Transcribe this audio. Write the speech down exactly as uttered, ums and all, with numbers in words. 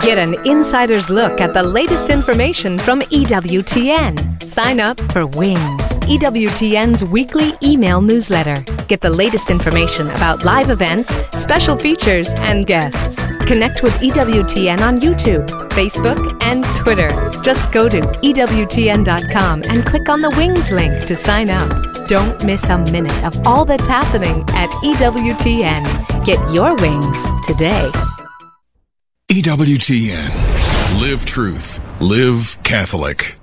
Get an insider's look at the latest information from E W T N. Sign up for Wings, E W T N's weekly email newsletter. Get the latest information about live events, special features, and guests. Connect with E W T N on YouTube, Facebook, and Twitter. Just go to E W T N dot com and click on the Wings link to sign up. Don't miss a minute of all that's happening at E W T N. Get your wings today. E W T N. Live truth. Live Catholic.